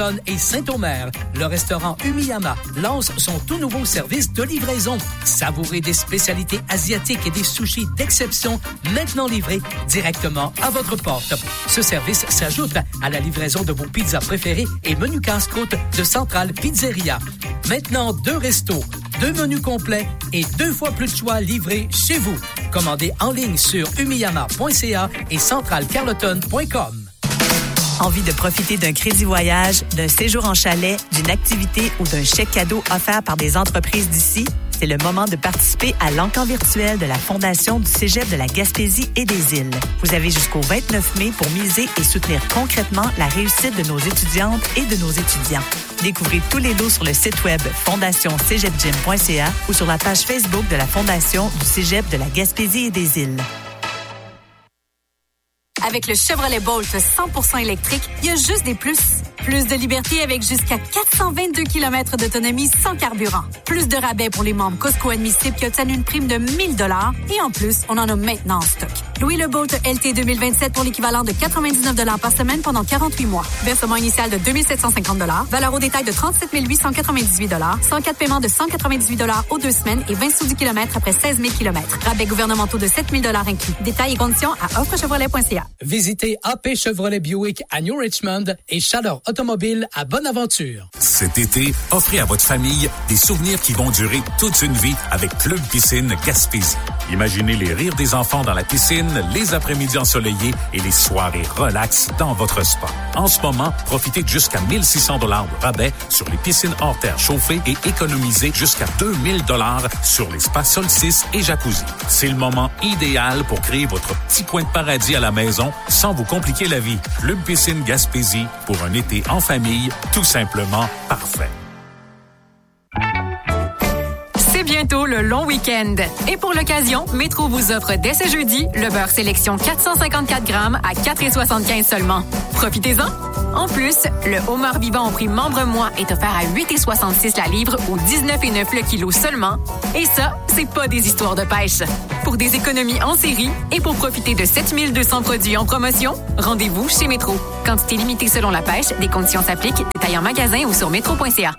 Carleton et Saint-Omer, le restaurant Umiyama lance son tout nouveau service de livraison. Savourez des spécialités asiatiques et des sushis d'exception maintenant livrés directement à votre porte. Ce service s'ajoute à la livraison de vos pizzas préférées et menus casse-croûte de Centrale Pizzeria. Maintenant, 2 restos, 2 menus complets et 2 fois plus de choix livrés chez vous. Commandez en ligne sur umiyama.ca et centralecarleton.com. Envie de profiter d'un crédit voyage, d'un séjour en chalet, d'une activité ou d'un chèque cadeau offert par des entreprises d'ici? C'est le moment de participer à l'encan virtuel de la Fondation du Cégep de la Gaspésie et des Îles. Vous avez jusqu'au 29 mai pour miser et soutenir concrètement la réussite de nos étudiantes et de nos étudiants. Découvrez tous les lots sur le site web fondationcegeepgym.ca ou sur la page Facebook de la Fondation du Cégep de la Gaspésie et des Îles. Avec le Chevrolet Bolt 100% électrique, il y a juste des plus. Plus de liberté avec jusqu'à 422 km d'autonomie sans carburant. Plus de rabais pour les membres Costco admissibles qui obtiennent une prime de 1 000 $. Et en plus, on en a maintenant en stock. Louez le Bolt LT 2027 pour l'équivalent de 99 $ par semaine pendant 48 mois. Versement initial de 2 750 $. Valeur au détail de 37 898 $. 104 paiements de 198 $ aux 2 semaines et 20 sous du kilomètre après 16 000 km. Rabais gouvernementaux de 7 000 $ inclus. Détails et conditions à offrechevrolet.ca. Visitez AP Chevrolet Buick à New Richmond et Chaleur Automobile à Bonaventure. Cet été, offrez à votre famille des souvenirs qui vont durer toute une vie avec Club Piscine Gaspésie. Imaginez les rires des enfants dans la piscine, les après-midi ensoleillés et les soirées relax dans votre spa. En ce moment, profitez de jusqu'à 1 600 $ de rabais sur les piscines hors terre chauffées et économisez jusqu'à 2 000 $ sur les spas Solstice et Jacuzzi. C'est le moment idéal pour créer votre petit coin de paradis à la maison sans vous compliquer la vie. Club Piscine Gaspésie pour un été en famille, tout simplement parfait. C'est bientôt le long week-end. Et pour l'occasion, Métro vous offre dès ce jeudi le beurre sélection 454 grammes à 4,75 seulement. Profitez-en! En plus, le homard vivant au prix membre mois est offert à 8,66 la livre ou 19,9 le kilo seulement. Et ça, c'est pas des histoires de pêche. Pour des économies en série et pour profiter de 7200 produits en promotion, rendez-vous chez Métro. Quantité limitée selon la pêche, des conditions s'appliquent, détail en magasin ou sur métro.ca.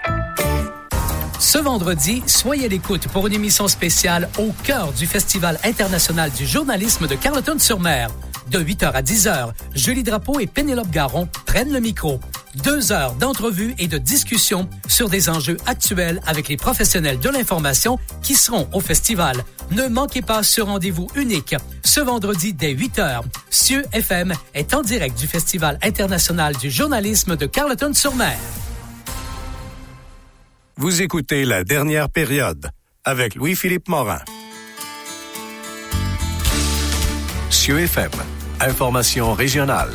Ce vendredi, soyez à l'écoute pour une émission spéciale au cœur du Festival international du journalisme de Carleton-sur-Mer. De 8h à 10h, Julie Drapeau et Pénélope Garon prennent le micro. 2 heures d'entrevues et de discussions sur des enjeux actuels avec les professionnels de l'information qui seront au festival. Ne manquez pas ce rendez-vous unique. Ce vendredi dès 8h, Cieux FM est en direct du Festival international du journalisme de Carleton-sur-Mer. Vous écoutez La Dernière Période avec Louis-Philippe Morin. Cieux FM, information régionale.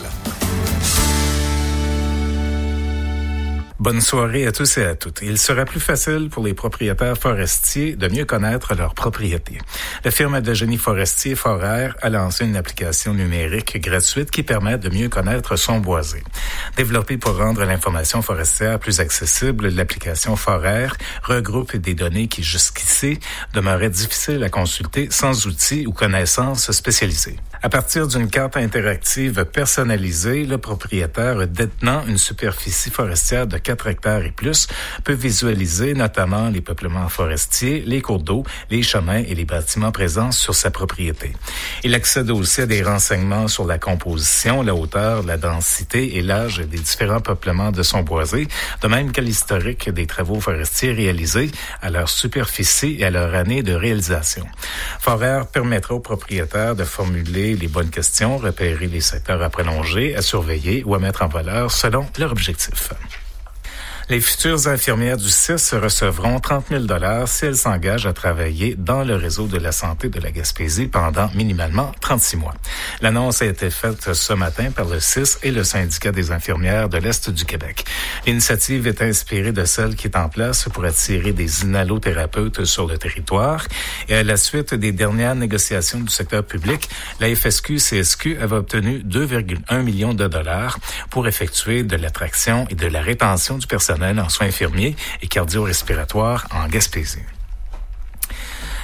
Bonne soirée à tous et à toutes. Il sera plus facile pour les propriétaires forestiers de mieux connaître leurs propriétés. La firme de génie forestier Foraire a lancé une application numérique gratuite qui permet de mieux connaître son boisé. Développée pour rendre l'information forestière plus accessible, l'application Foraire regroupe des données qui jusqu'ici demeuraient difficiles à consulter sans outils ou connaissances spécialisées. À partir d'une carte interactive personnalisée, le propriétaire détenant une superficie forestière de 4 hectares et plus peut visualiser notamment les peuplements forestiers, les cours d'eau, les chemins et les bâtiments présents sur sa propriété. Il accède aussi à des renseignements sur la composition, la hauteur, la densité et l'âge des différents peuplements de son boisé, de même qu'à l'historique des travaux forestiers réalisés, à leur superficie et à leur année de réalisation. Foraire permettra aux propriétaires de formuler les bonnes questions, repérer les secteurs à prolonger, à surveiller ou à mettre en valeur selon leur objectif. Les futures infirmières du CIS recevront 30 000 $ si elles s'engagent à travailler dans le réseau de la santé de la Gaspésie pendant minimalement 36 mois. L'annonce a été faite ce matin par le CIS et le syndicat des infirmières de l'Est du Québec. L'initiative est inspirée de celle qui est en place pour attirer des inhalothérapeutes sur le territoire. Et à la suite des dernières négociations du secteur public, la FSQ-CSQ avait obtenu 2,1 millions de dollars pour effectuer de l'attraction et de la rétention du personnel en soins infirmiers et cardio-respiratoires en Gaspésie.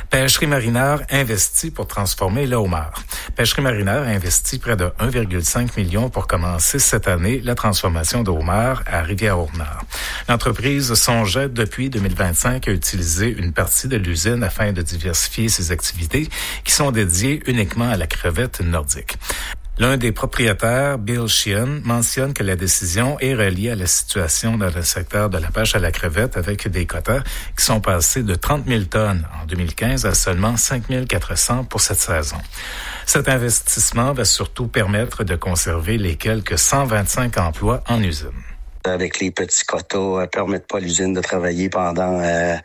Pêcherie Marinard investit pour transformer le homard. Pêcherie Marinard a investi près de 1,5 million pour commencer cette année la transformation de homard à Rivière-au-Nord. L'entreprise songeait depuis 2025 à utiliser une partie de l'usine afin de diversifier ses activités qui sont dédiées uniquement à la crevette nordique. L'un des propriétaires, Bill Sheehan, mentionne que la décision est reliée à la situation dans le secteur de la pêche à la crevette avec des quotas qui sont passés de 30 000 tonnes en 2015 à seulement 5 400 pour cette saison. Cet investissement va surtout permettre de conserver les quelques 125 emplois en usine. Avec les petits quotas, permettent pas à l'usine de travailler pendant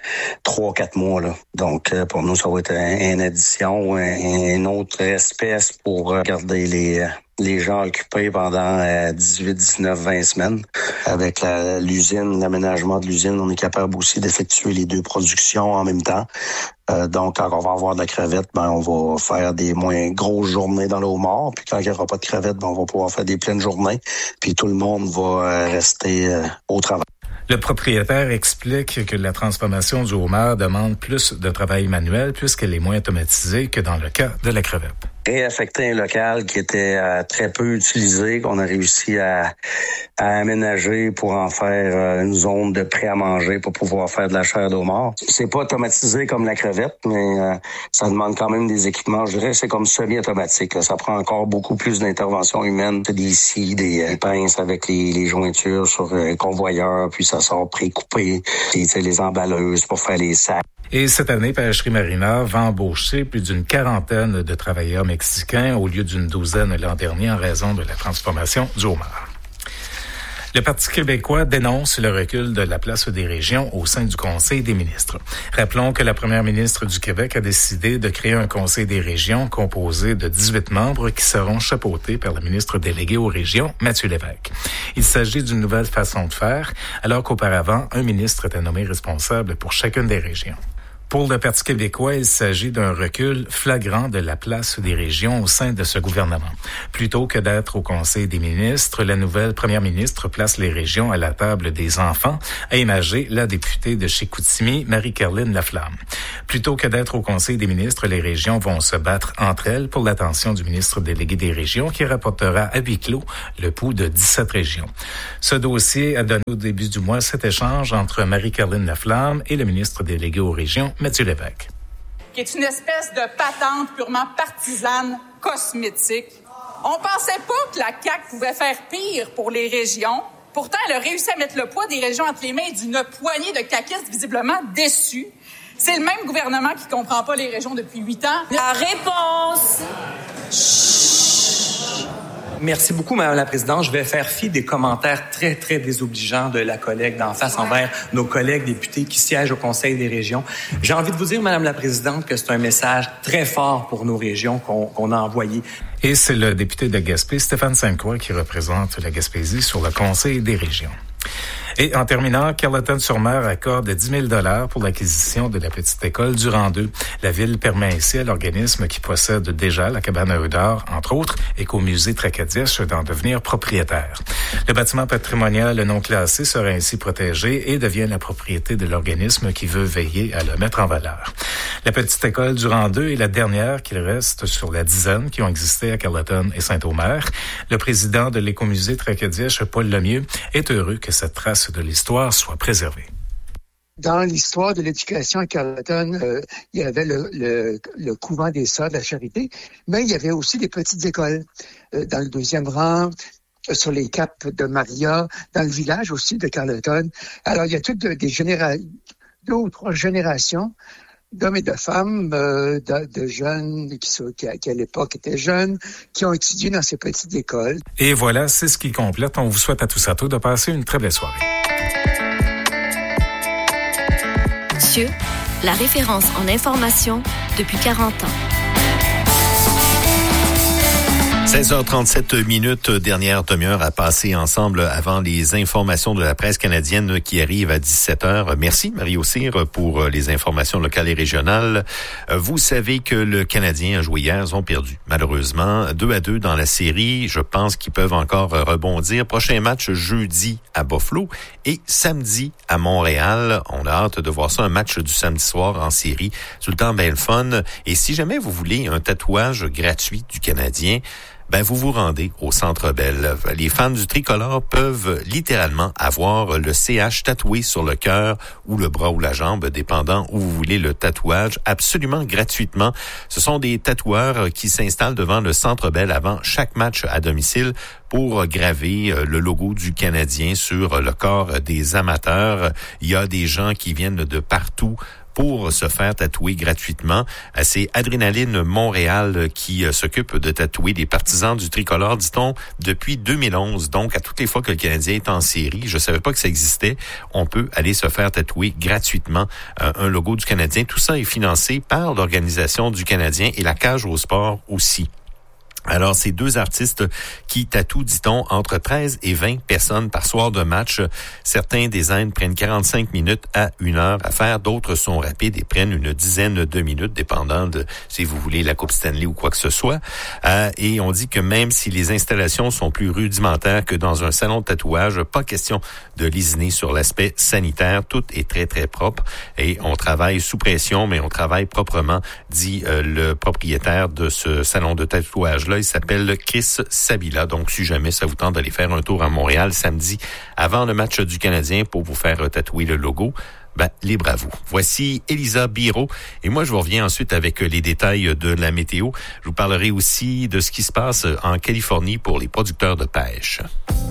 3-4 mois. Là. Donc, pour nous, ça va être une addition, une autre espèce pour garder les gens occupés pendant 18, 19, 20 semaines. Avec l'usine, l'aménagement de l'usine, on est capable aussi d'effectuer les deux productions en même temps. Donc, quand on va avoir de la crevette, on va faire des moins grosses journées dans le homard. Puis quand il n'y aura pas de crevette, on va pouvoir faire des pleines journées. Puis tout le monde va rester au travail. Le propriétaire explique que la transformation du homard demande plus de travail manuel puisqu'elle est moins automatisée que dans le cas de la crevette. Réaffecter un local qui était très peu utilisé, qu'on a réussi à aménager pour en faire une zone de prêt à manger pour pouvoir faire de la chair de homard. C'est pas automatisé comme la crevette, mais ça demande quand même des équipements. Je dirais c'est comme semi-automatique. Là. Ça prend encore beaucoup plus d'intervention humaine. Des scies, des pinces avec les jointures sur convoyeur, puis ça sort pré-coupé. Les emballeuses pour faire les sacs. Et cette année, Pêcherie Marinard va embaucher plus d'une quarantaine de travailleurs mexicains au lieu d'une douzaine l'an dernier en raison de la transformation du homard. Le Parti québécois dénonce le recul de la place des régions au sein du Conseil des ministres. Rappelons que la première ministre du Québec a décidé de créer un Conseil des régions composé de 18 membres qui seront chapeautés par le ministre délégué aux régions, Mathieu Lévesque. Il s'agit d'une nouvelle façon de faire, alors qu'auparavant, un ministre était nommé responsable pour chacune des régions. Pour le Parti québécois, il s'agit d'un recul flagrant de la place des régions au sein de ce gouvernement. Plutôt que d'être au Conseil des ministres, la nouvelle première ministre place les régions à la table des enfants, a imagé la députée de Chicoutimi, Marie-Caroline Laflamme. Plutôt que d'être au Conseil des ministres, les régions vont se battre entre elles pour l'attention du ministre délégué des régions qui rapportera à huis clos le pouls de 17 régions. Ce dossier a donné au début du mois cet échange entre Marie-Caroline Laflamme et le ministre délégué aux régions, Mathieu Lévesque. Qui est une espèce de patente purement partisane, cosmétique. On pensait pas que la CAQ pouvait faire pire pour les régions. Pourtant, elle a réussi à mettre le poids des régions entre les mains d'une poignée de caquistes visiblement déçus. C'est le même gouvernement qui comprend pas les régions depuis 8 ans. La réponse! Merci beaucoup, Madame la Présidente. Je vais faire fi des commentaires très, très désobligeants de la collègue d'en face envers nos collègues députés qui siègent au Conseil des régions. J'ai envie de vous dire, Madame la Présidente, que c'est un message très fort pour nos régions qu'on a envoyé. Et c'est le député de Gaspé, Stéphane Sainte-Croix, qui représente la Gaspésie sur le Conseil des régions. Et en terminant, Carleton-sur-Mer accorde 10 000 $ pour l'acquisition de la petite école Durand II. La ville permet ainsi à l'organisme qui possède déjà la cabane à œufs d'or, entre autres, et qu'au musée Tracadie d'en devenir propriétaire. Le bâtiment patrimonial non classé sera ainsi protégé et devient la propriété de l'organisme qui veut veiller à le mettre en valeur. La petite école Durand II est la dernière qu'il reste sur la dizaine qui ont existé à Carleton et Saint-Omer. Le président de l'écomusée Tracadie, Paul Lemieux, est heureux que cette trace de l'histoire soit préservée. Dans l'histoire de l'éducation à Carleton, il y avait le couvent des Sœurs de la Charité, mais il y avait aussi des petites écoles dans le 2e rang, sur les caps de Maria, dans le village aussi de Carleton. Alors, il y a toutes des 2 ou 3 générations d'hommes et de femmes, de jeunes qui à l'époque étaient jeunes, qui ont étudié dans ces petites écoles. Et voilà, c'est ce qui complète. On vous souhaite à tous de passer une très belle soirée. CIeux, la référence en information depuis 40 ans. 16h37, dernière demi-heure à passer ensemble avant les informations de la presse canadienne qui arrivent à 17h. Merci Mario Cyr pour les informations locales et régionales. Vous savez que le Canadien a joué hier, ils ont perdu malheureusement 2-2 dans la série. Je pense qu'ils peuvent encore rebondir. Prochain match jeudi à Buffalo et samedi à Montréal. On a hâte de voir ça, un match du samedi soir en série. Tout le temps bien le fun. Et si jamais vous voulez un tatouage gratuit du Canadien, vous vous rendez au Centre Bell. Les fans du tricolore peuvent littéralement avoir le CH tatoué sur le cœur ou le bras ou la jambe, dépendant où vous voulez le tatouage, absolument gratuitement. Ce sont des tatoueurs qui s'installent devant le Centre Bell avant chaque match à domicile pour graver le logo du Canadien sur le corps des amateurs. Il y a des gens qui viennent de partout pour se faire tatouer gratuitement. C'est Adrénaline Montréal qui s'occupe de tatouer des partisans du tricolore, dit-on, depuis 2011. Donc, à toutes les fois que le Canadien est en série, je savais pas que ça existait, on peut aller se faire tatouer gratuitement un logo du Canadien. Tout ça est financé par l'Organisation du Canadien et la Cage au sport aussi. Alors, c'est deux artistes qui tatouent, dit-on, entre 13 et 20 personnes par soir de match. Certains designs prennent 45 minutes à 1 heure à faire. D'autres sont rapides et prennent une dizaine de minutes, dépendant de, si vous voulez, la Coupe Stanley ou quoi que ce soit. Et on dit que même si les installations sont plus rudimentaires que dans un salon de tatouage, pas question de lésiner sur l'aspect sanitaire. Tout est très, très propre. Et on travaille sous pression, mais on travaille proprement, dit le propriétaire de ce salon de tatouage-là. Il s'appelle Chris Sabila. Donc, si jamais ça vous tente d'aller faire un tour à Montréal samedi avant le match du Canadien pour vous faire tatouer le logo, libre à vous. Voici Elisa Biro. Et moi, je vous reviens ensuite avec les détails de la météo. Je vous parlerai aussi de ce qui se passe en Californie pour les producteurs de pêche.